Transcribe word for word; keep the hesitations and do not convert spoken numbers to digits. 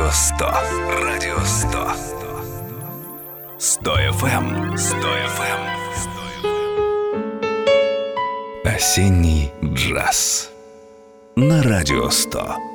Радио сто. Радио сто. сто эф эм. сто эф эм. Осенний джаз. На Радио сто.